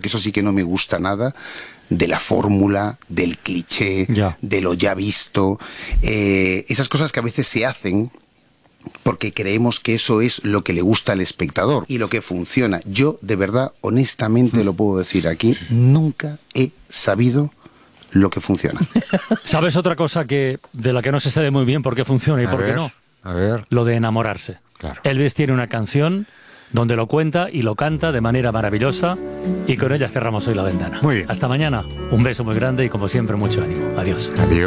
porque eso sí que no me gusta nada, de la fórmula, del cliché, de lo ya visto, esas cosas que a veces se hacen porque creemos que eso es lo que le gusta al espectador y lo que funciona. Yo, de verdad, honestamente lo puedo decir aquí, nunca he sabido lo que funciona. ¿Sabes otra cosa de la que no se sabe muy bien por qué funciona y por qué no? A ver. Lo de enamorarse. Claro. Elvis tiene una canción donde lo cuenta y lo canta de manera maravillosa y con ella cerramos hoy la ventana. Muy bien. Hasta mañana. Un beso muy grande y como siempre mucho ánimo. Adiós. Adiós.